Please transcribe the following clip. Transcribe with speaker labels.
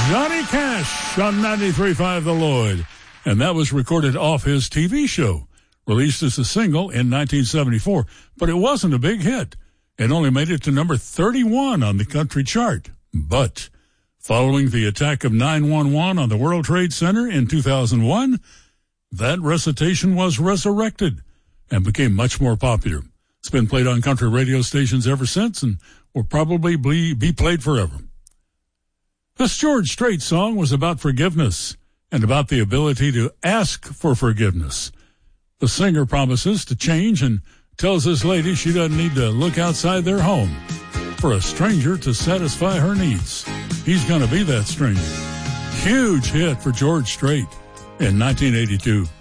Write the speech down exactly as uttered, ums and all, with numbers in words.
Speaker 1: Johnny Cash on ninety-three point five The Lloyd. And that was recorded off his T V show, released as a single in nineteen seventy-four. But it wasn't a big hit. It only made it to number thirty-one on the country chart. But following the attack of nine one one on the World Trade Center in two thousand one, that recitation was resurrected and became much more popular. It's been played on country radio stations ever since and will probably be, be played forever. This George Strait song was about forgiveness and about the ability to ask for forgiveness. The singer promises to change and tells this lady she doesn't need to look outside their home for a stranger to satisfy her needs. He's going to be that stranger. Huge hit for George Strait in nineteen eighty-two.